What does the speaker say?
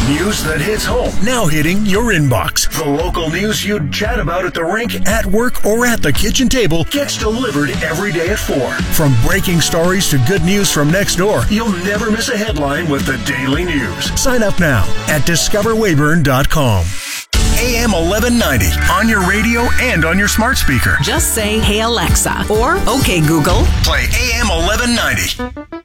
News that hits home. Now hitting your inbox. The local news you'd chat about at the rink, at work, or at the kitchen table gets delivered every day at 4. From breaking stories to good news from next door, you'll never miss a headline with the Daily News. Sign up now at discoverweyburn.com. AM 1190 on your radio and on your smart speaker. Just say, "Hey Alexa," or "Okay Google." Play AM 1190.